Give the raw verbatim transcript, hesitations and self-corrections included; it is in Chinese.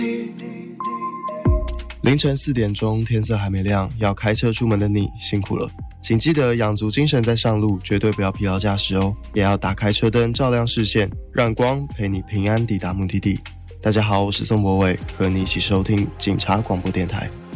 凌晨四点钟，天色还没亮，要开车出门的你辛苦了。请记得养足精神再上路，绝对不要疲劳驾驶哦。也要打开车灯，照亮视线，让光陪你平安抵达目的地。大家好，我是宋博伟，和你一起收听警察广播电台。